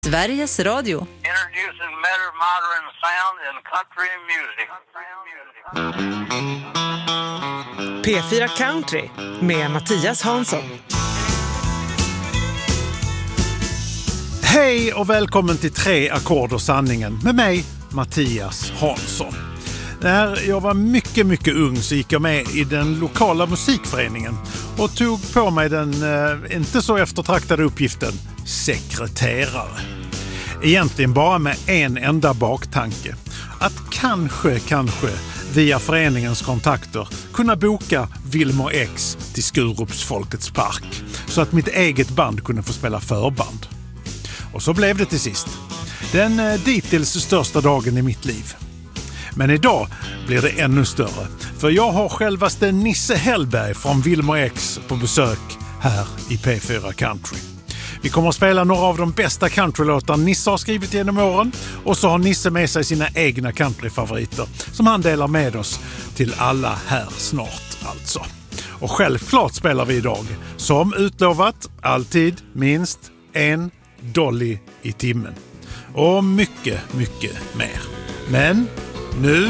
Sveriges Radio. Introducing better modern sound in country music. P4 Country med Mattias Hansson. Hej och välkommen till 3 ackord och sanningen med mig, Mattias Hansson. När jag var mycket ung så gick jag med i den lokala musikföreningen och tog på mig den inte så eftertraktade uppgiften sekreterare. Egentligen bara med en enda baktanke. Att kanske via föreningens kontakter kunna boka Wilmer X till Skurups Folkets park så att mitt eget band kunde få spela förband. Och så blev det till sist. Den dittills största dagen i mitt liv. Men idag blir det ännu större. För jag har självaste Nisse Hellberg från Wilmer X på besök här i P4 Country. Vi kommer att spela några av de bästa countrylåtar Nisse har skrivit genom åren. Och så har Nisse med sig sina egna countryfavoriter som han delar med oss till alla här snart alltså. Och självklart spelar vi idag, som utlovat, alltid minst en Dolly i timmen. Och mycket mer. Men nu